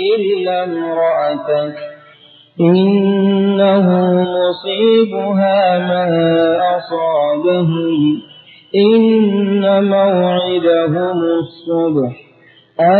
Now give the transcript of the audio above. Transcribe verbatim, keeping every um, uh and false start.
إلا امرأتك إنه مصيبها ما أصابهم إن موعدهم الصبح